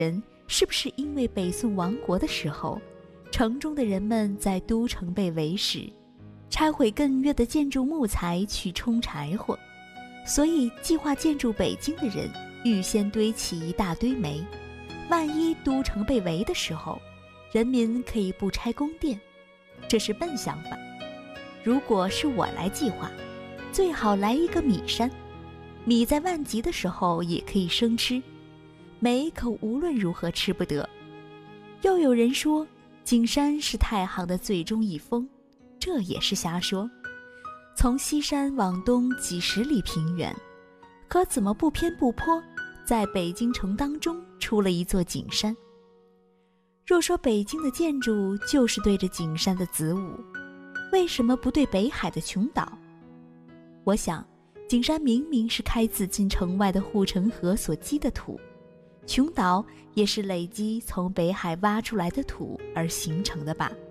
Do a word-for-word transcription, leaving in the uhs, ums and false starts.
人是不是因为北宋亡国的时候，城中的人们在都城被围时，拆毁艮岳的建筑木材去充柴火，所以计划建筑北京的人预先堆起一大堆煤，万一都城被围的时候，人民可以不拆宫殿。这是笨想法。如果是我来计划，最好来一个米山，米在万急的时候也可以生吃，煤可无论如何吃不得。又有人说景山是太行的最中一峰，这也是瞎说。从西山往东几十里平原，可怎么不偏不颇，在北京城当中出了一座景山？若说北京的建筑就是对着景山的子午，为什么不对北海的琼岛？我想景山明明是开自进城外的护城河所积的土，琼岛也是累积从北海挖出来的土而形成的吧。